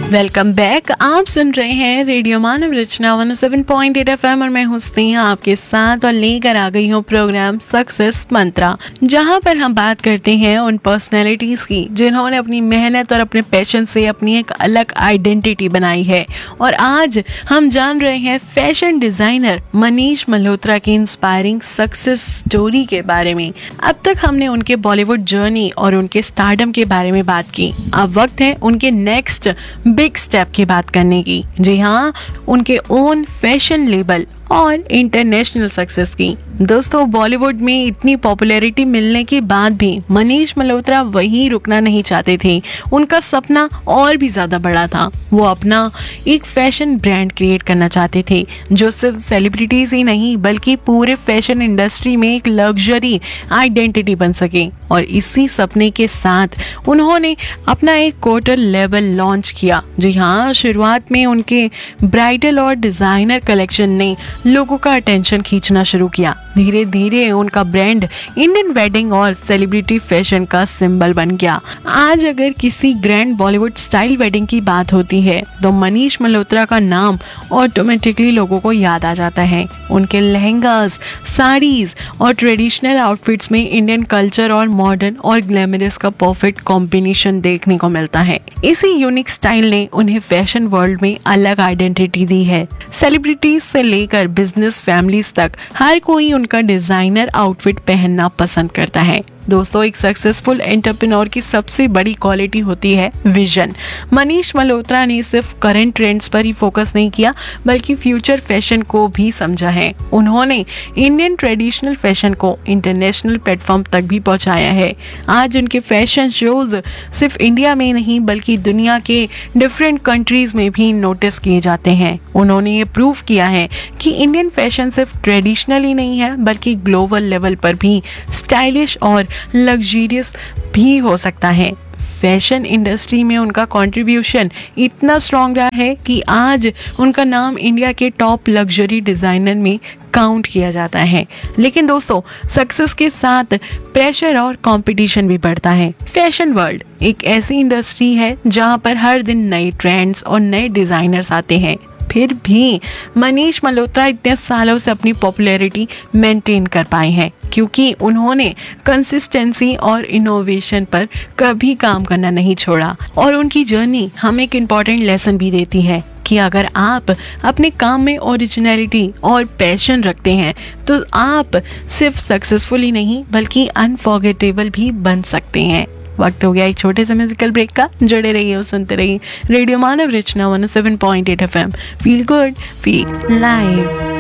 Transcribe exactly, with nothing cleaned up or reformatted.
Welcome back. आप सुन रहे हैं रेडियो मानव रचना one O seven point eight F M और मैं हूँ स्नेहा आपके साथ और लेकर आ गई हूँ प्रोग्राम सक्सेस मंत्रा, जहाँ पर हम बात करते हैं उन पर्सनैलिटीज की जिन्होंने अपनी मेहनत और अपने पैशन से अपनी एक अलग आइडेंटिटी बनाई है। और आज हम जान रहे हैं फैशन डिजाइनर मनीष मल्होत्रा की इंस्पायरिंग सक्सेस स्टोरी के बारे में। अब तक हमने उनके बॉलीवुड जर्नी और उनके स्टारडम के बारे में बात की। अब वक्त है उनके नेक्स्ट बिग स्टेप की बात करने की। जी हाँ, उनके ओन फैशन लेबल और इंटरनेशनल सक्सेस की। दोस्तों, बॉलीवुड में इतनी पॉपुलैरिटी मिलने के बाद भी मनीष मल्होत्रा वहीं रुकना नहीं चाहते थे। उनका सपना और भी ज्यादा बड़ा था। वो अपना एक फैशन ब्रांड क्रिएट करना चाहते थे जो सिर्फ सेलिब्रिटीज ही नहीं बल्कि पूरे फैशन इंडस्ट्री में एक लग्जरी आइडेंटिटी बन सके। और इसी सपने के साथ उन्होंने अपना एक क्वार्टर लेवल लॉन्च किया। जी हाँ, शुरुआत में उनके ब्राइडल और डिजाइनर कलेक्शन ने लोगों का अटेंशन खींचना शुरू किया। धीरे धीरे उनका ब्रांड इंडियन वेडिंग और सेलिब्रिटी फैशन का सिंबल बन गया। आज अगर किसी ग्रैंड बॉलीवुड स्टाइल वेडिंग की बात होती है तो मनीष मल्होत्रा का नाम ऑटोमेटिकली लोगों को याद आ जाता है। उनके लहंगास, साड़ीज और ट्रेडिशनल आउटफिट्स में इंडियन कल्चर और मॉडर्न और ग्लैमरस का परफेक्ट कॉम्बिनेशन देखने को मिलता है। इसी यूनिक स्टाइल ने उन्हें फैशन वर्ल्ड में अलग आइडेंटिटी दी है। सेलिब्रिटीज से लेकर बिजनेस फैमिलीज तक हर कोई उनका डिजाइनर आउटफिट पहनना पसंद करता है। दोस्तों, एक सक्सेसफुल एंटरप्रेन्योर की सबसे बड़ी क्वालिटी होती है विजन। मनीष मल्होत्रा ने सिर्फ करंट ट्रेंड्स पर ही फोकस नहीं किया बल्कि फ्यूचर फैशन को भी समझा है। उन्होंने इंडियन ट्रेडिशनल फैशन को इंटरनेशनल प्लेटफॉर्म तक भी पहुंचाया है। आज उनके फैशन शोज सिर्फ इंडिया में नहीं बल्कि दुनिया के डिफरेंट कंट्रीज में भी नोटिस किए जाते हैं। उन्होंने ये प्रूव किया है कि इंडियन फैशन सिर्फ ट्रेडिशनल ही नहीं है बल्कि ग्लोबल लेवल पर भी स्टाइलिश और लग्जरियस भी हो सकता है। फैशन इंडस्ट्री में उनका कंट्रीब्यूशन इतना स्ट्रॉन्ग रहा है कि आज उनका नाम इंडिया के टॉप लग्जरी डिजाइनर में काउंट किया जाता है। लेकिन दोस्तों, सक्सेस के साथ प्रेशर और कंपटीशन भी बढ़ता है। फैशन वर्ल्ड एक ऐसी इंडस्ट्री है जहां पर हर दिन नए ट्रेंड्स और नए डिजाइनर्स आते हैं। फिर भी मनीष मल्होत्रा इतने सालों से अपनी पॉपुलैरिटी मेंटेन कर पाए हैं क्योंकि उन्होंने कंसिस्टेंसी और इनोवेशन पर कभी काम करना नहीं छोड़ा। और उनकी जर्नी हमें एक इम्पॉर्टेंट लेसन भी देती है कि अगर आप अपने काम में ओरिजिनलिटी और पैशन रखते हैं तो आप सिर्फ सक्सेसफुल ही नहीं बल्कि अनफॉरगेटेबल भी बन सकते हैं। वक्त हो गया एक छोटे से म्यूजिकल ब्रेक का। जुड़े रहिए और सुनते रहिए रेडियो मानव रचना one O seven point eight F M. Feel good, feel live.